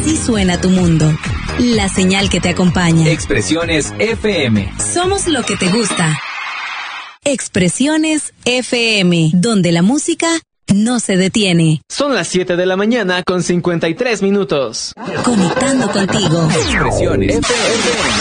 Así suena tu mundo. La señal que te acompaña. Expresiones FM. Somos lo que te gusta. Expresiones FM, donde la música no se detiene. Son las 7 de la mañana con 53 minutos. Conectando contigo. Expresiones FM.